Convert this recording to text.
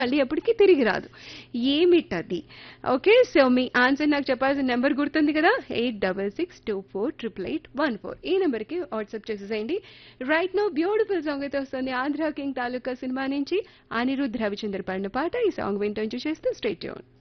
మళ్ళీ ఎప్పటికీ తిరిగి రాదు. ఏమిటది? ఓకే. సో, మీ ఆన్సర్ నాకు చెప్పాల్సిన నెంబర్ గుర్తుంది కదా! 8662488814 ఈ నెంబర్‌కి వాట్సాప్ చేసేసేయండి. రైట్ నౌ బ్యూటిఫుల్ సాంగ్ అయితే వస్తుంది 'ఆంధ్ర కింగ్ తాలూకా' సినిమా నుంచి అనిరుద్ రవిచంద్ర పాడిన పాట. ఈ సాంగ్ వింటూ ఎంజాయ్ చేస్తూ స్టే ట్యూన్.